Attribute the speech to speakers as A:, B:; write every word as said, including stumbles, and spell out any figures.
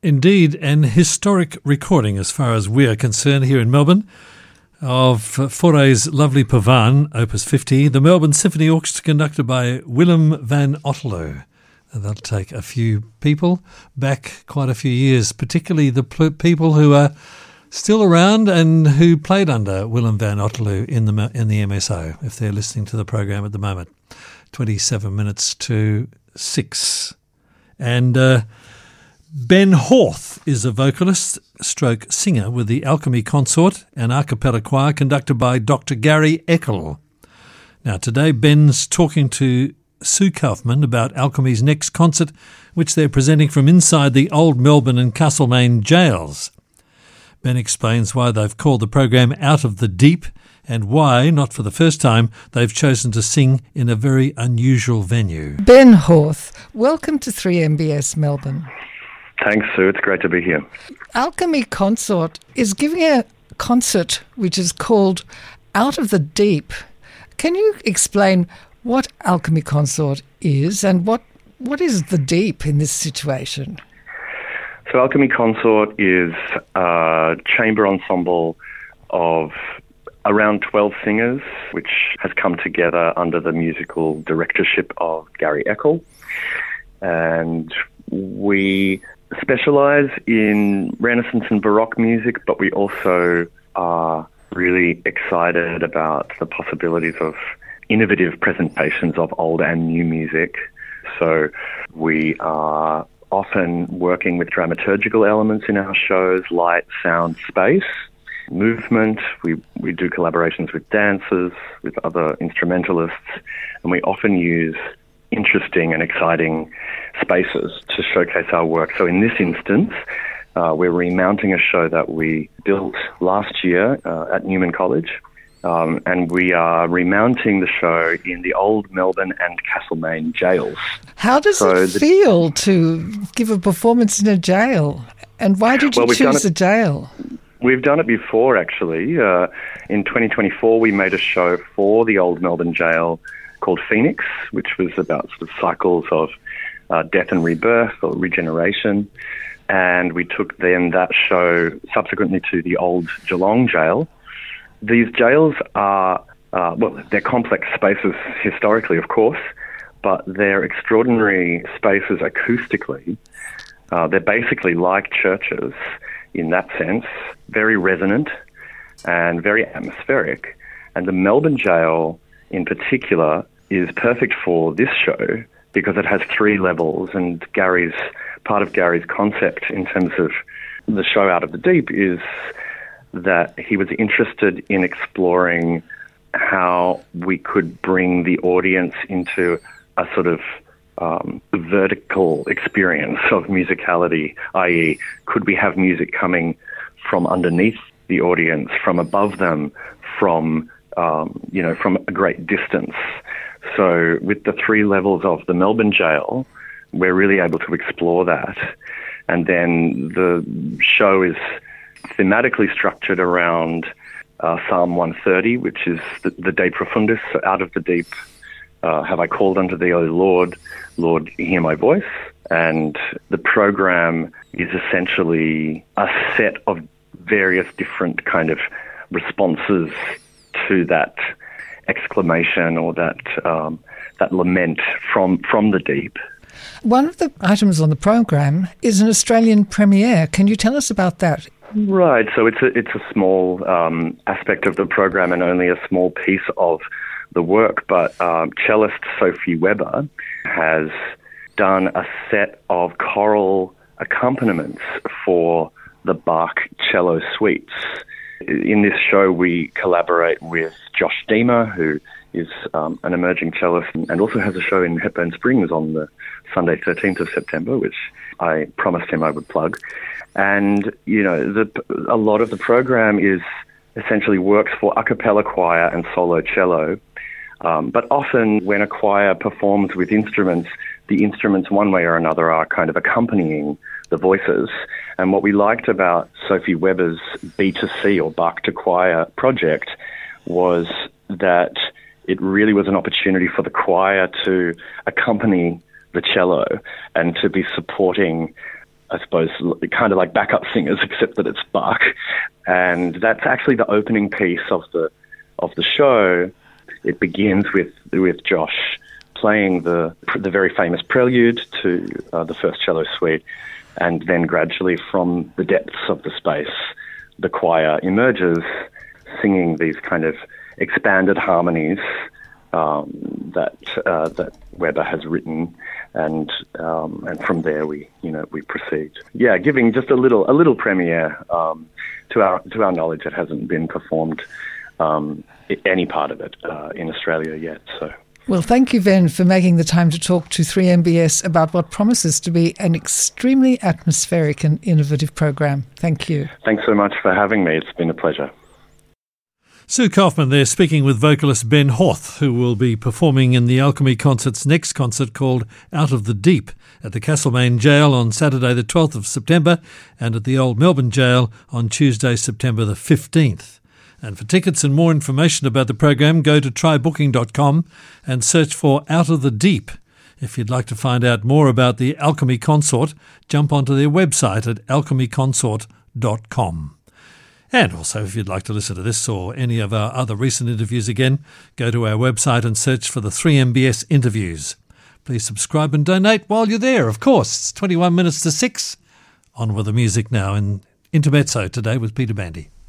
A: Indeed, an historic recording as far as we are concerned here in Melbourne of Fauré's lovely Pavane, Opus fifty, the Melbourne Symphony Orchestra conducted by Willem van Otterlo. And that'll take a few people back quite a few years, particularly the p- people who are still around and who played under Willem van Otterlo in the in the M S O, if they're listening to the program at the moment. twenty-seven minutes to six. And uh, Ben Horth is a vocalist stroke singer with the Alchemy Consort, an a cappella choir conducted by Doctor Gary Eckel. Now today Ben's talking to Sue Kaufman about Alchemy's next concert, which they're presenting from inside the old Melbourne and Castlemaine jails. Ben explains why they've called the program Out of the Deep and why, not for the first time, they've chosen to sing in a very unusual venue.
B: Ben Horth, welcome to three M B S Melbourne.
C: Thanks, Sue. It's great to be here.
B: Alchemy Consort is giving a concert which is called Out of the Deep. Can you explain what Alchemy Consort is and what what is the deep in this situation?
C: So Alchemy Consort is a chamber ensemble of around twelve singers, which has come together under the musical directorship of Gary Eckel. And we specialise in Renaissance and Baroque music, but we also are really excited about the possibilities of innovative presentations of old and new music. So we are often working with dramaturgical elements in our shows, light, sound, space, movement. We we do collaborations with dancers, with other instrumentalists, and we often use interesting and exciting spaces to showcase our work. So in this instance, uh, we're remounting a show that we built last year uh, at Newman College, um, and we are remounting the show in the old Melbourne and Castlemaine jails.
B: How does
C: so
B: it
C: the,
B: feel to give a performance in a jail? And why did you
C: well,
B: choose a jail?
C: We've done it before, actually. Uh, in twenty twenty-four, we made a show for the old Melbourne jail called Phoenix, which was about sort of cycles of uh, death and rebirth or regeneration. And we took then that show subsequently to the old Geelong jail. These jails are, uh, well, they're complex spaces historically, of course, but they're extraordinary spaces acoustically. Uh, they're basically like churches in that sense, very resonant and very atmospheric. And the Melbourne jail in particular is perfect for this show because it has three levels, and Gary's part of Gary's concept in terms of the show Out of the Deep is that he was interested in exploring how we could bring the audience into a sort of um, vertical experience of musicality, that is, could we have music coming from underneath the audience, from above them, from um, you know, from a great distance. So with the three levels of the Melbourne jail, we're really able to explore that. And then the show is thematically structured around uh, Psalm one thirty, which is the, the De Profundis, so out of the deep, uh, have I called unto thee, O Lord, Lord, hear my voice. And the program is essentially a set of various different kind of responses to that exclamation or that um, that lament from from the deep.
B: One of the items on the program is an Australian premiere. Can you tell us about that?
C: Right. So it's a it's a small um, aspect of the program and only a small piece of the work. But um, cellist Sophie Weber has done a set of choral accompaniments for the Bach cello suites. In this show, we collaborate with Josh Deemer, who is um, an emerging cellist and also has a show in Hepburn Springs on the Sunday thirteenth of September, which I promised him I would plug. And, you know, the, a lot of the program is essentially works for a cappella choir and solo cello. Um, but often when a choir performs with instruments, the instruments one way or another are kind of accompanying the voices. And what we liked about Sophie Weber's B to C or Bach to Choir project was that it really was an opportunity for the choir to accompany the cello and to be supporting I suppose, kind of like backup singers, except that it's Bach. And that's actually the opening piece of the of the show. It begins with with Josh playing the the very famous prelude to uh, the first cello suite, and then gradually from the depths of the space, the choir emerges, singing these kind of expanded harmonies um, that uh, that Weber has written, and um, and from there we you know we proceed. Yeah, giving just a little a little premiere. Um, to our to our knowledge, it hasn't been performed um, any part of it uh, in Australia yet. So.
B: Well, thank you, Ven, for making the time to talk to three M B S about what promises to be an extremely atmospheric and innovative program. Thank you.
C: Thanks so much for having me. It's been a pleasure.
A: Sue Kaufman there, speaking with vocalist Ben Hoth, who will be performing in the Alchemy Concert's next concert called Out of the Deep at the Castlemaine Jail on Saturday the twelfth of September and at the Old Melbourne Jail on Tuesday, September the fifteenth. And for tickets and more information about the program, go to try booking dot com and search for Out of the Deep. If you'd like to find out more about the Alchemy Consort, jump onto their website at alchemy consort dot com. And also, if you'd like to listen to this or any of our other recent interviews again, go to our website and search for the three M B S interviews. Please subscribe and donate while you're there, of course. It's twenty-one minutes to six. On with the music now in Intermezzo today with Peter Bandy.